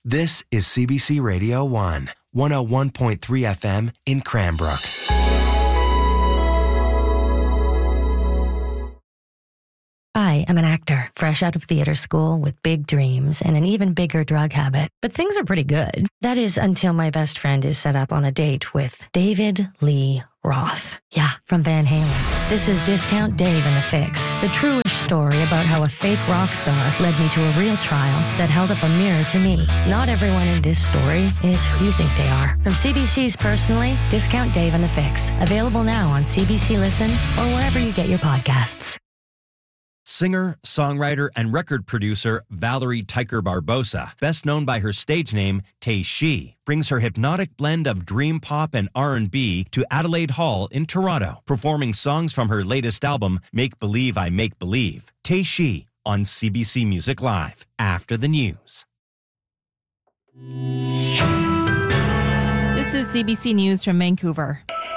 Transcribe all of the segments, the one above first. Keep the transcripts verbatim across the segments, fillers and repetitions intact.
This is C B C Radio one, one oh one point three F M in Cranbrook. I am an actor, fresh out of theater school with big dreams and an even bigger drug habit. But things are pretty good. That is until my best friend is set up on a date with David Lee Roth. Yeah, from Van Halen. This is Discount Dave and the Fix, the truish story about how a fake rock star led me to a real trial that held up a mirror to me. Not everyone in this story is who you think they are. From C B C's Personally, Discount Dave and the Fix. Available now on C B C Listen or wherever you get your podcasts. Singer, songwriter, and record producer Valerie Tyker Barbosa, best known by her stage name Tay Shi, brings her hypnotic blend of dream pop and R and B to Adelaide Hall in Toronto, performing songs from her latest album, Make Believe I Make Believe. Tay Shi on C B C Music Live after the news. This is C B C News from Vancouver.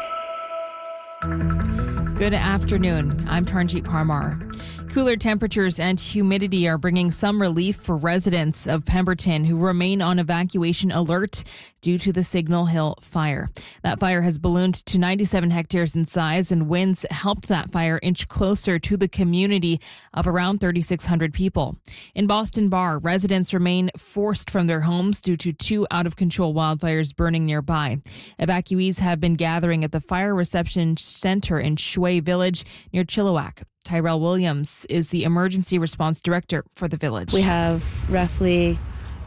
Good afternoon. I'm Taranjeet Parmar. Cooler temperatures and humidity are bringing some relief for residents of Pemberton who remain on evacuation alert due to the Signal Hill fire. That fire has ballooned to ninety-seven hectares in size, and winds helped that fire inch closer to the community of around thirty-six hundred people. In Boston Bar, residents remain forced from their homes due to two out-of-control wildfires burning nearby. Evacuees have been gathering at the Fire Reception Center in Shway Village near Chilliwack. Tyrell Williams is the emergency response director for the village. We have roughly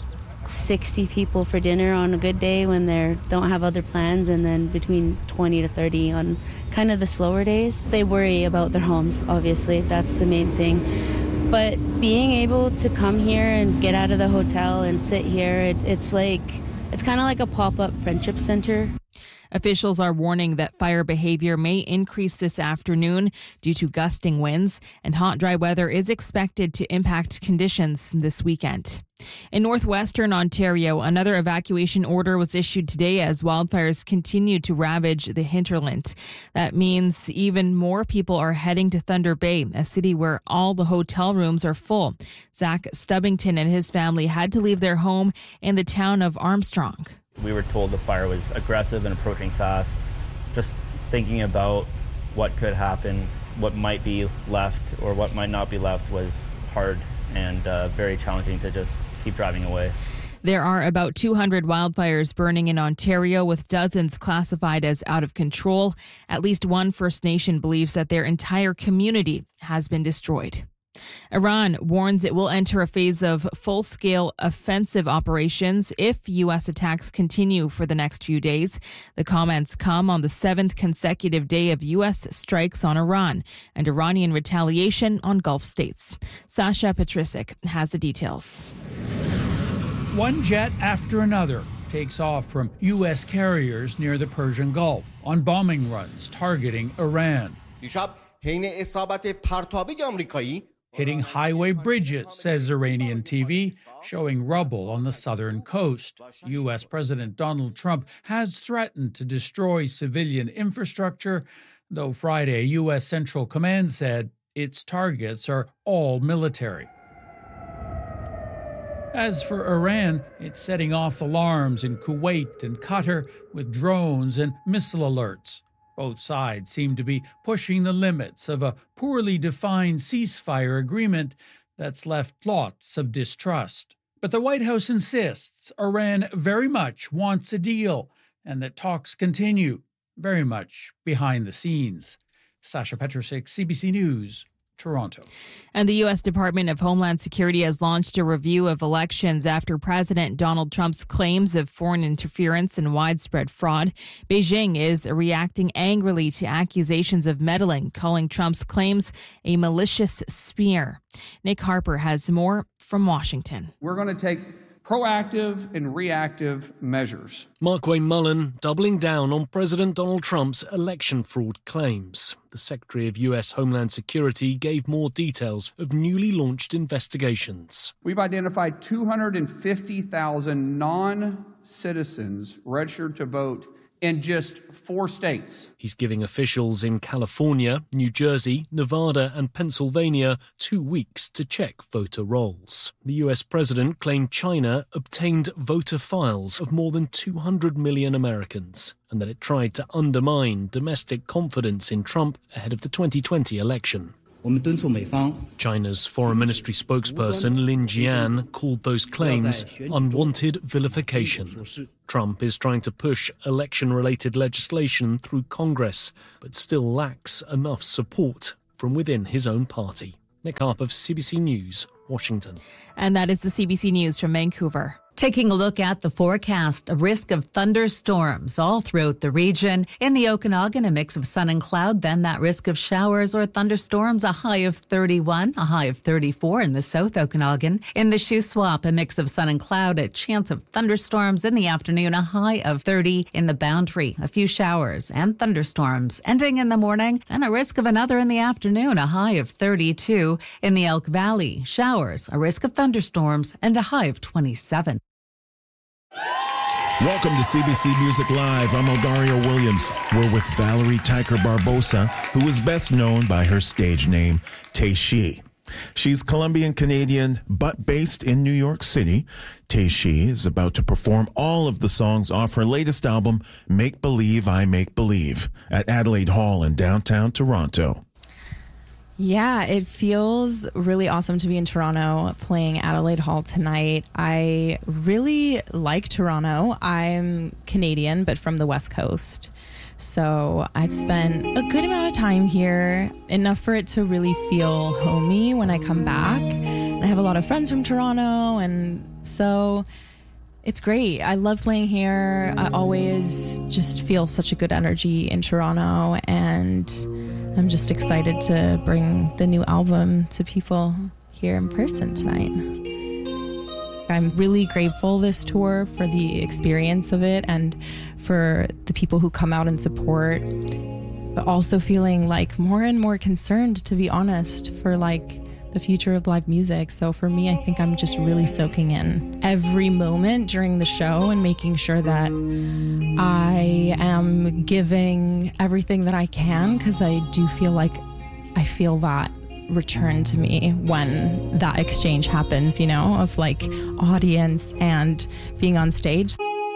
sixty people for dinner on a good day when they don't have other plans, and then between twenty to thirty on kind of the slower days. They worry about their homes, obviously. That's the main thing. But being able to come here and get out of the hotel and sit here, it, it's like, it's kind of like a pop-up friendship center. Officials are warning that fire behavior may increase this afternoon due to gusting winds, and hot, dry weather is expected to impact conditions this weekend. In northwestern Ontario, another evacuation order was issued today as wildfires continue to ravage the hinterland. That means even more people are heading to Thunder Bay, a city where all the hotel rooms are full. Zach Stubbington and his family had to leave their home in the town of Armstrong. We were told the fire was aggressive and approaching fast. Just thinking about what could happen, what might be left or what might not be left was hard and uh, very challenging to just keep driving away. There are about two hundred wildfires burning in Ontario, with dozens classified as out of control. At least one First Nation believes that their entire community has been destroyed. Iran warns it will enter a phase of full-scale offensive operations if U S attacks continue for the next few days. The comments come on the seventh consecutive day of U S strikes on Iran and Iranian retaliation on Gulf states. Sasha Petricic has the details. One jet after another takes off from U S carriers near the Persian Gulf on bombing runs targeting Iran. Hitting highway bridges, says Iranian T V, showing rubble on the southern coast. U S President Donald Trump has threatened to destroy civilian infrastructure, though Friday U S Central Command said its targets are all military. As for Iran, it's setting off alarms in Kuwait and Qatar with drones and missile alerts. Both sides seem to be pushing the limits of a poorly defined ceasefire agreement that's left lots of distrust. But the White House insists Iran very much wants a deal and that talks continue, very much behind the scenes. Sasha Petricic, C B C News, Toronto. And the U S Department of Homeland Security has launched a review of elections after President Donald Trump's claims of foreign interference and widespread fraud. Beijing is reacting angrily to accusations of meddling, calling Trump's claims a malicious smear. Nick Harper has more from Washington. We're going to take proactive and reactive measures. Markwayne Mullin doubling down on President Donald Trump's election fraud claims. The Secretary of U S Homeland Security gave more details of newly launched investigations. We've identified two hundred fifty thousand non-citizens registered to vote in just four states. He's giving officials in California, New Jersey, Nevada and Pennsylvania two weeks to check voter rolls. The U S president claimed China obtained voter files of more than two hundred million Americans and that it tried to undermine domestic confidence in Trump ahead of the twenty twenty election. China's foreign ministry spokesperson Lin Jian called those claims unwanted vilification. Trump is trying to push election-related legislation through Congress, but still lacks enough support from within his own party. Nick Harp of C B C News, Washington. And that is the C B C News from Vancouver. Taking a look at the forecast, a risk of thunderstorms all throughout the region. In the Okanagan, a mix of sun and cloud, then that risk of showers or thunderstorms, a high of thirty-one, a high of thirty-four in the South Okanagan. In the Shuswap, a mix of sun and cloud, a chance of thunderstorms in the afternoon, a high of thirty. In the Boundary, a few showers and thunderstorms ending in the morning, and a risk of another in the afternoon, a high of thirty-two. In the Elk Valley, showers, a risk of thunderstorms, and a high of twenty-seven. Welcome to C B C Music Live. I'm Eldario Williams. We're with Valerie Tyker Barbosa, who is best known by her stage name, Tae-Shi. She's Colombian-Canadian, but based in New York City. Tae-Shi is about to perform all of the songs off her latest album, Make Believe I Make Believe, at Adelaide Hall in downtown Toronto. Yeah, it feels really awesome to be in Toronto playing Adelaide Hall tonight. I really like Toronto. I'm Canadian, but from the West Coast. So I've spent a good amount of time here, enough for it to really feel homey when I come back. And I have a lot of friends from Toronto, and so it's great. I love playing here. I always just feel such a good energy in Toronto, and I'm just excited to bring the new album to people here in person tonight. I'm really grateful this tour for the experience of it and for the people who come out and support, but also feeling like more and more concerned, to be honest, for like the future of live music. So for me, I think I'm just really soaking in every moment during the show and making sure that I am giving everything that I can, because I do feel like I feel that return to me when that exchange happens, you know, of like audience and being on stage.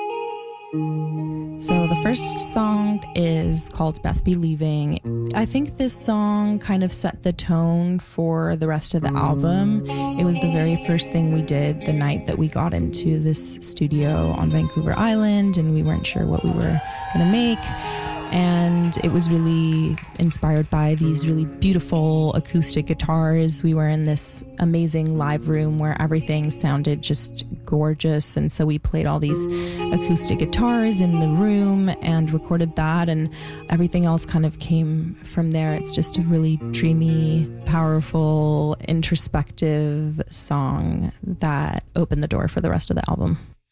So the first song is called Best Believing. I think this song kind of set the tone for the rest of the album. It was the very first thing we did the night that we got into this studio on Vancouver Island, and we weren't sure what we were going to make. And it was really inspired by these really beautiful acoustic guitars. We were in this amazing live room where everything sounded just gorgeous. And so we played all these acoustic guitars in the room and recorded that. And everything else kind of came from there. It's just a really dreamy, powerful, introspective song that opened the door for the rest of the album.